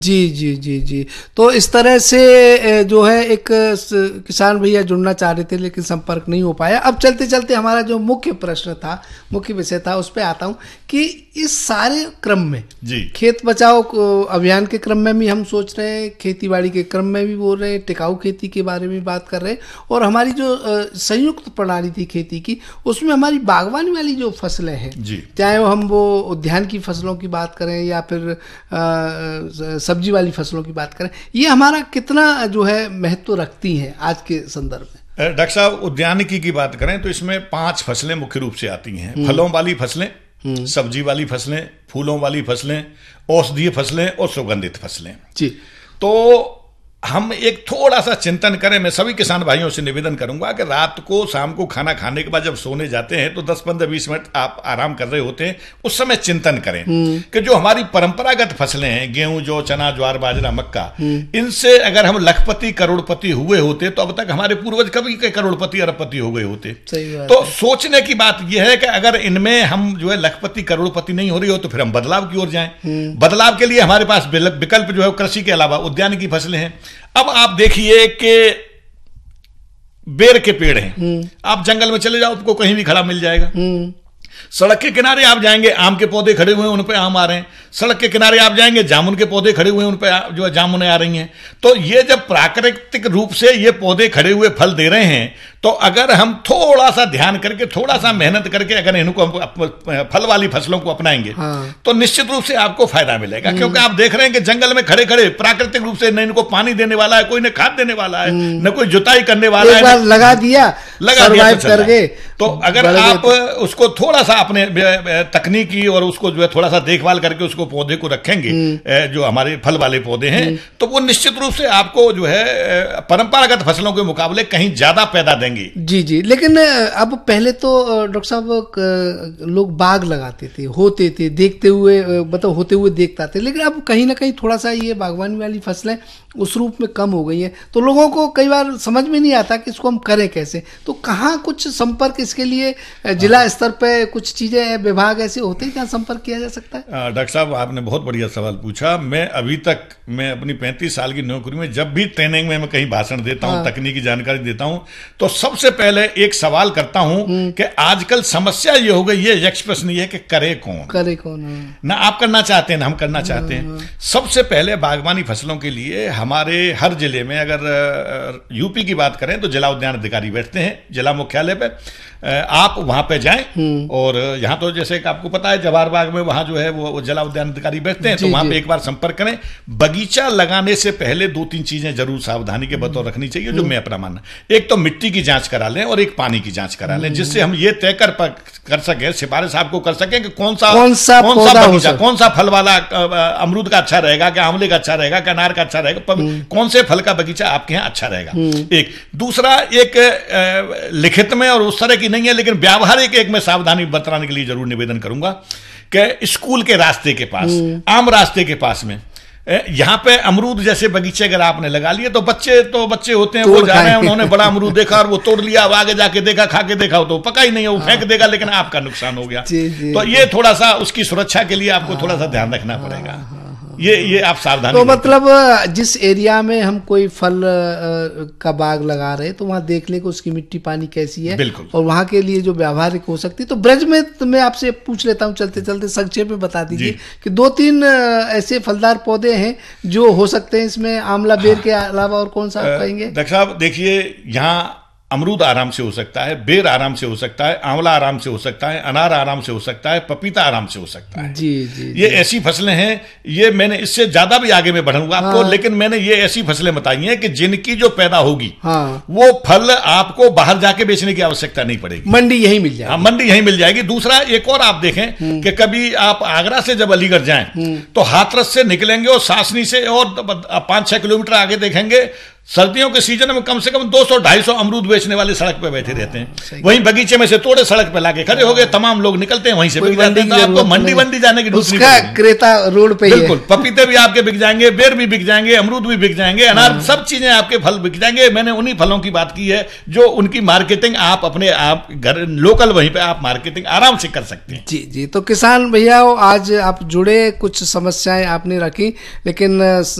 जी जी जी जी। तो इस तरह से जो है एक किसान भैया जुड़ना चाह रहे थे लेकिन संपर्क नहीं हो पाया। अब चलते चलते हमारा जो मुख्य प्रश्न था, मुख्य विषय था, उस पर आता हूँ कि इस सारे क्रम में जी खेत बचाओ अभियान के क्रम में भी हम सोच रहे हैं, खेती बाड़ी के क्रम में भी बोल रहे हैं, टिकाऊ खेती के बारे में बात कर रहे हैं, और हमारी जो संयुक्त प्रणाली थी खेती की, उसमें हमारी बागवानी वाली जो फसलें हैं, चाहे हम वो उद्यान की फसलों की बात करें या फिर सब्जी वाली फसलों की बात करें, ये हमारा कितना जो है महत्व रखती हैं आज के संदर्भ में? डॉक्टर साहब, उद्यानिकी की बात करें तो इसमें 5 फसलें मुख्य रूप से आती हैं। फलों वाली फसलें, सब्जी वाली फसलें, फूलों वाली फसलें, औषधीय फसलें और सुगंधित फसलें। जी। तो हम एक थोड़ा सा चिंतन करें। मैं सभी किसान भाइयों से निवेदन करूंगा कि रात को, शाम को खाना खाने के बाद जब सोने जाते हैं तो 10-15-20 मिनट आप आराम कर रहे होते हैं, उस समय चिंतन करें कि जो हमारी परंपरागत फसलें हैं, गेहूं, जौ, चना, ज्वार, बाजरा, मक्का, इनसे अगर हम लखपति करोड़पति हुए होते तो अब तक हमारे पूर्वज कभी के करोड़पति अरबपति हो गए होते। तो सोचने की बात यह है कि अगर इनमें हम जो है लखपति करोड़पति नहीं हो रही हो तो फिर हम बदलाव की ओर जाएं। बदलाव के लिए हमारे पास विकल्प जो है कृषि के अलावा उद्यानिकी फसलें हैं। अब आप देखिए कि बेर के पेड़ हैं, आप जंगल में चले जाओ, आपको कहीं भी खड़ा मिल जाएगा। सड़क के किनारे आप जाएंगे, आम के पौधे खड़े हुए हैं, उन पे आम आ रहे हैं। सड़क के किनारे आप जाएंगे, जामुन के पौधे खड़े हुए हैं, उन पे जो है जामुन आ रही हैं। तो ये जब प्राकृतिक रूप से ये पौधे खड़े हुए फल दे रहे हैं, तो अगर हम थोड़ा सा ध्यान करके, थोड़ा सा मेहनत करके अगर इनको फल वाली फसलों को अपनाएंगे तो निश्चित रूप से आपको फायदा मिलेगा। क्योंकि आप देख रहे हैं कि जंगल में खड़े खड़े प्राकृतिक रूप से न इनको पानी देने वाला है, कोई न खाद देने वाला है, न कोई जुताई करने वाला है, लगा दिया करके। तो अगर आप उसको थोड़ा सा अपने तकनीकी और उसको जो है थोड़ा सा देखभाल करके उसको पौधे को रखेंगे, जो हमारे फल वाले पौधे हैं, तो वो निश्चित रूप से आपको जो है परंपरागत फसलों के मुकाबले कहीं ज्यादा पैदा देंगे। जी जी। लेकिन अब पहले तो डॉक्टर साहब लोग बाग लगाते थे, होते थे, देखते हुए, मतलब होते हुए देखता थे, लेकिन अब कहीं ना कहीं थोड़ा सा ये बागवानी वाली फसलें उस रूप में कम हो गई हैं, तो लोगों को कई बार समझ में नहीं आता कि इसको हम करें कैसे। तो कहाँ कुछ संपर्क इसके लिए जिला स्तर पे कुछ चीजें, विभाग ऐसे होते हैं जहाँ संपर्क किया जा सकता है? डॉक्टर साहब, आपने बहुत बढ़िया सवाल पूछा। मैं अभी तक, मैं अपनी 35 साल की नौकरी में जब भी ट्रेनिंग में मैं कहीं भाषण देता हूँ, तकनीकी जानकारी देता हूँ, तो सबसे पहले एक सवाल करता हूँ कि आजकल समस्या ये हो गई है, यक्ष प्रश्न ये है कि करे कौन ना आप करना चाहते हैं ना हम करना चाहते हैं। सबसे पहले बागवानी फसलों के लिए हमारे हर जिले में, अगर यूपी की बात करें तो जिला उद्यान अधिकारी बैठते हैं जिला मुख्यालय पे। आप वहां पे जाएं, और यहाँ तो जैसे कि आपको पता है जवाहर बाग में वहां जो है वो जिला उद्यान अधिकारी बैठते हैं, तो वहां पे एक बार संपर्क करें। बगीचा लगाने से पहले 2-3 चीजें जरूर सावधानी के बतौर रखनी चाहिए, जो मैं अपना मानना। एक तो मिट्टी की जांच करा लें और एक पानी की जांच करा लें, जिससे हम ये तय कर सकें, सिफारिश आपको कर सकें कि कौन सा बगीचा, कौन सा फल वाला, अमरूद का अच्छा रहेगा, क्या आंवले का अच्छा रहेगा, क्या अनार का अच्छा रहेगा, कौन से फल का बगीचा आपके यहाँ अच्छा रहेगा। एक दूसरा, एक लिखित में और उस तरह की नहीं है, लेकिन व्यावहारिक एक मैं सावधानी बरतने के लिए जरूर निवेदन करूंगा कि स्कूल के रास्ते के पास, आम रास्ते के पास में, यहाँ पे अमरूद जैसे बगीचे अगर आपने लगा लिए, तो बच्चे होते हैं, वो जा रहे हैं, उन्होंने बड़ा अमरूद देखा और वो तोड़ लिया, अब आगे जाके देखा, खा के देखा तो पका ही नहीं है, वो फेंक देगा, लेकिन आपका नुकसान हो गया। तो ये थोड़ा सा उसकी सुरक्षा के लिए आपको थोड़ा सा ध्यान रखना पड़ेगा। ये आप सावधानी। तो मतलब जिस एरिया में हम कोई फल का बाग लगा रहे हैं, तो वहां देख ले कि उसकी मिट्टी पानी कैसी है, बिल्कुल, और वहां के लिए जो व्यावहारिक हो सकती है। तो ब्रज में तो मैं आपसे पूछ लेता हूं, चलते चलते संक्षेप में बता दीजिए कि 2-3 ऐसे फलदार पौधे हैं जो हो सकते हैं इसमें, आंवला, बेर के अलावा और कौन सा आप कहेंगे? डॉक्टर साहब देखिए, यहाँ अमरूद आराम से हो सकता है, बेर आराम से हो सकता है, आंवला आराम से हो सकता है, अनार आराम से हो सकता है, पपीता आराम से हो सकता है। जी जी। ये ऐसी फसलें हैं, ये मैंने इससे ज्यादा भी आगे में बढ़ूंगा आपको, लेकिन मैंने ये ऐसी फसलें बताई हैं कि जिनकी जो पैदा होगी, वो फल आपको बाहर जाके बेचने की आवश्यकता नहीं पड़ेगी, मंडी यहीं मिल जाएगी। मंडी यहीं मिल जाएगी। दूसरा, एक और आप देखें कि कभी आप आगरा से जब अलीगढ़ जाएं, तो हाथरस से निकलेंगे और सासनी से और 5-6 किलोमीटर आगे देखेंगे सर्दियों के सीजन में कम से कम 200-250 अमरूद बेचने वाले सड़क पे बैठे रहते हैं। वहीं बगीचे में से तोड़े सड़क पे लाके खड़े हो गए, तमाम लोग निकलते हैं, वहीं से बिक जाते हैं। तो आपको मंडी जाने की उसका क्रेता रोड पे बिल्कुल, पपीते भी आपके बिक जाएंगे, बेर भी बिक जाएंगे, अमरूद भी बिक जाएंगे, अनार, सब चीजें आपके फल बिक जाएंगे। मैंने उन्हीं फलों की बात की है जो उनकी मार्केटिंग आप अपने आप घर लोकल वहीं पे आप मार्केटिंग आराम से कर सकते हैं। जी जी। तो किसान भैया आज आप जुड़े, कुछ समस्याएं आपने रखी, लेकिन